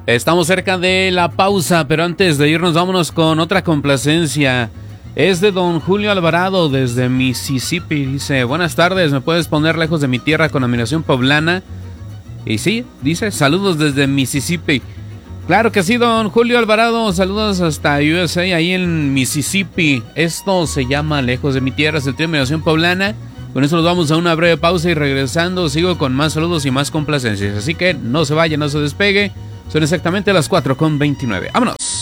Estamos cerca de la pausa, pero antes de irnos, vámonos con otra complacencia. Es de don Julio Alvarado desde Mississippi. Dice: buenas tardes, ¿me puedes poner Lejos de mi tierra con Admiración Poblana? Y sí, dice: saludos desde Mississippi. Claro que sí, don Julio Alvarado. Saludos hasta USA, ahí en Mississippi. Esto se llama Lejos de mi tierra, es el trío de Admiración Poblana. Con eso nos vamos a una breve pausa y regresando sigo con más saludos y más complacencias. Así que no se vaya, no se despegue. Son exactamente las 4:29. ¡Vámonos!